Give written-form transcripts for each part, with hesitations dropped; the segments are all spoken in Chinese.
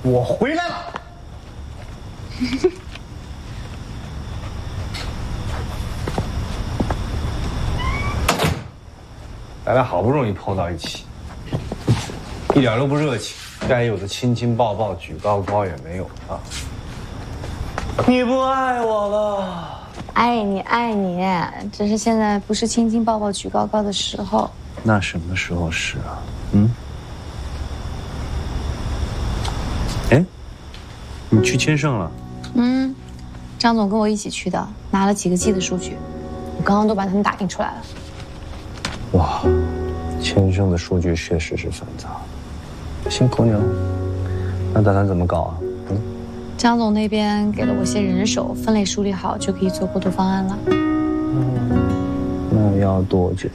我回来了。咱俩好不容易泡到一起，一点都不热情，该有的亲亲抱抱、举高高也没有啊！你不爱我了？ 爱你，爱你，只是现在不是亲亲抱抱、举高高的时候。 那什么时候是啊？嗯？哎，你去千盛了？ 嗯，张总跟我一起去的，拿了几个 G 的数据，我刚刚都把他们打印出来了。 哇，千盛的数据确实是繁杂，辛苦你了。那打算怎么搞啊？嗯？ 张总那边给了我些人手，分类梳理好就可以做过渡方案了。 那要多久？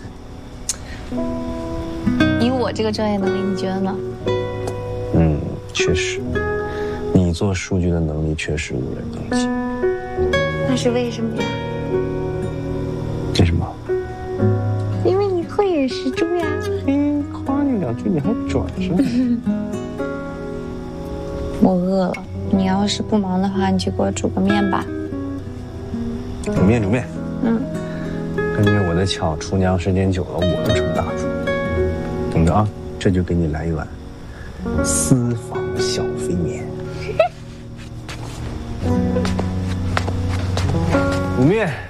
以我这个专业能力，你觉得呢？ 嗯，确实，你做数据的能力确实无人能及。 那是为什么呀？ 为什么？ 因为你慧眼识珠呀。 嘿，夸你两句你还转身？ 我饿了，你要是不忙的话，你就给我煮个面吧。 煮面，煮面。 嗯。 跟着我的巧，厨娘时间久了，我都成大厨。等着啊，这就给你来一碗私房小飞面。煮面。